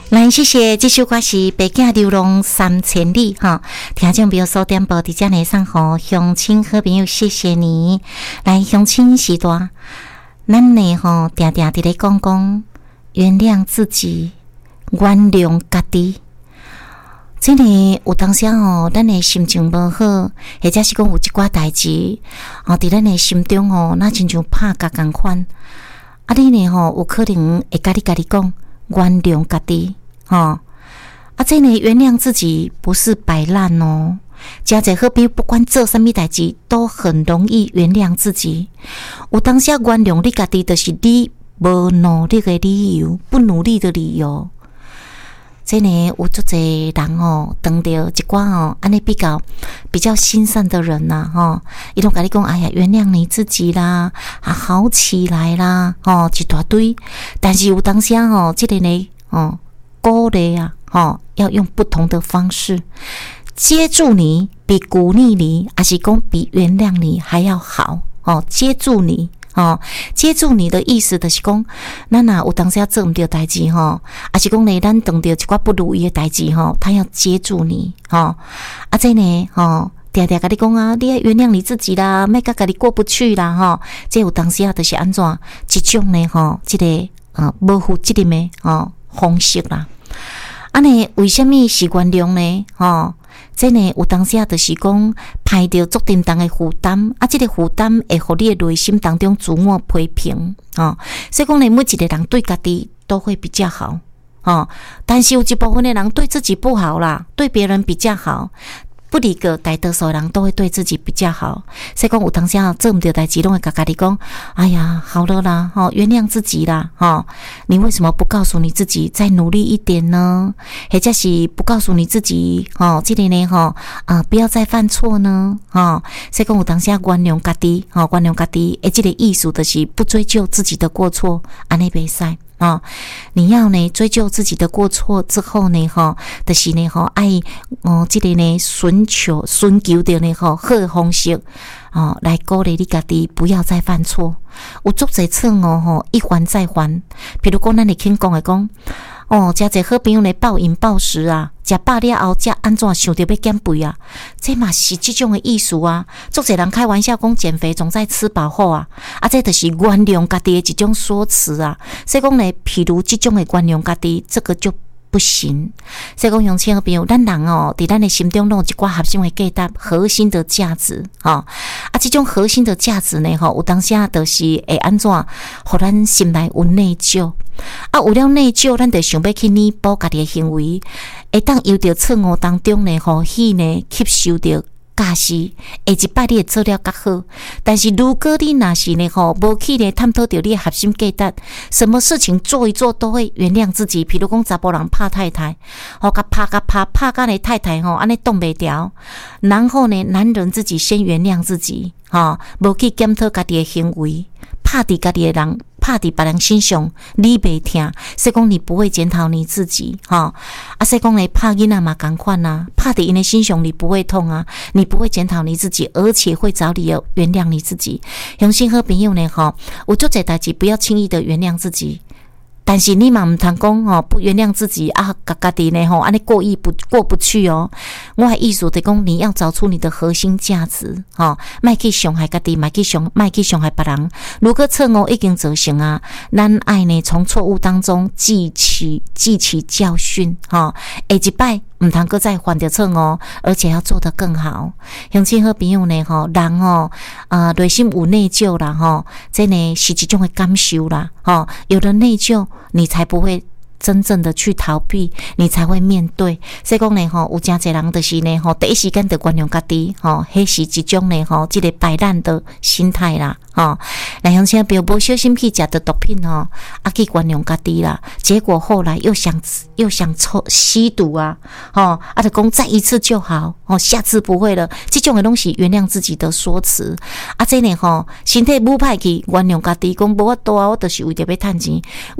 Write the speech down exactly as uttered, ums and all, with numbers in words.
来，谢谢，这首歌是《白镜流浪三千里》哈。听众朋友收点播，伫遮呢送互乡亲好朋友，谢谢你。来，乡亲时代，咱呢吼，定定伫咧讲讲原谅自己，原谅家己。这呢有当时吼，咱的心情无好，或者是讲有一寡代志，哦，伫咱的心中吼，那亲像拍甲共款。啊，你呢吼，有可能会甲你家己讲。原谅家己，吼、哦、啊！这呢，原谅自己不是摆烂哦。真侪好朋友，不管做什么代志，都很容易原谅自己。有当下原谅你家己，就是你无努力的理由，不努力的理由。这呢，有足侪人哦，当到一寡哦，安尼比较比较心善的人呐、啊，吼、哦，伊拢甲你讲，哎呀，原谅你自己啦，啊，好起来啦，哦，一大堆。但是有当下哦，这个呢，哦，鼓励啊，哦，要用不同的方式接住你，比鼓励你，还是讲比原谅你还要好哦，接住你。哦，接住你的意思就是讲，咱若有当时要做唔对代志吼，还是讲呢，咱碰到一寡不如意的代志吼，他要接住你吼，啊，这呢吼，定定甲你讲啊，你要原谅你自己啦，莫甲家己过不去啦吼，这有当时啊，就是安怎一种呢吼，这个啊无负责任的吼方式啦。啊呢，为什么是原谅呢？吼？这呢，有当时啊，就是讲排掉足沉重的负担，啊，这个负担会互你的内心当中自我批评，哦，所以讲呢，每一个人对家己都会比较好，哦，但是有一部分的人对自己不好啦，对别人比较好。不离个大多数人都会对自己比较好，所以讲有当时啊做唔对代志，拢会甲家己讲，哎呀，好了啦，哦，原谅自己啦，哦，你为什么不告诉你自己再努力一点呢？或者是不告诉你自己，哦，这个呢，哈、哦，啊、呃，不要再犯错呢，哦，所以讲有当时啊原谅家己，哦，原谅家己，诶，这个意思就是不追究自己的过错，安尼袂使。啊、哦，你要呢追究自己的过错之后呢，哈，就是呢，哈，爱哦，这个呢，寻求寻求的呢，哈，好的方式哦，来鼓励你家己不要再犯错。有足侪次哦，吼，一还再还。比如讲，咱会听讲的讲，哦，真侪好朋友呢暴饮暴食啊，食饱了后，才安怎想着要减肥啊？这嘛是这种的意思啊。足侪人开玩笑讲减肥总在吃饱后啊，啊，这就是原谅家己的一种说辞啊。所以讲呢，譬如这种的原谅家己，这个就不行。所以讲，乡亲好朋友，咱人哦，伫咱的心中拢有一寡核心的价值、核心的价值，哈、哦、啊，这种核心的价值呢，吼，有当时啊，就是会安怎，互咱心内有内疚。啊，有了内疚，咱就想要去弥补家己的行为，会当由着错误当中呢，互彼呢吸收着教示，下一摆你会做了较好。但是如果你若是呢吼，无去呢探讨着你的核心价值，什么事情做一做都会原谅自己。譬如讲查甫人拍太太，吼甲拍甲拍拍甲呢太太吼，安尼挡袂牢，然后呢，男人自己先原谅自己，吼，无去检讨家己的行为，拍伫家己的人。怕伫别人身上你袂听，所以讲你不会检讨你自己，哈啊，所以讲呢，怕囡仔嘛同款啊，怕伫因的身上你不会痛啊，你不会检讨你自己，而且会找理由原谅你自己。相信好朋友呢，哈，有做这代志不要轻易的原谅自己。但是你嘛唔通讲哦，不原谅自己啊，家家己呢吼，安尼过意不过不去哦。我的意思就讲，你要找出你的核心价值，吼、哦，莫去伤害家己，莫去伤，莫去伤害别人。如果错误已经造成啊，咱爱呢从错误当中汲取汲取教训，吼、哦，下一摆唔通搁再犯着错误，而且要做得更好。乡亲好朋友呢，吼，人吼啊，内心有内疚啦，吼，这呢是一种的感受啦，吼，有了内疚。你才不会真正的去逃避，你才会面对。所以讲呢，吼，有真侪人就是呢，吼，第一时间就原谅家己，吼，迄是一种呢，吼，这个摆烂的心态啦，吼。那像像比如不小心去食的毒品，吼，啊去原谅家己啦，结果后来又想又想抽吸毒啊，吼，啊就讲再一次就好，哦，下次不会了。这种的东西原谅自己的说辞，啊，这呢，吼，身体不歹去原谅家己，讲无法度啊，我就是为着要赚钱。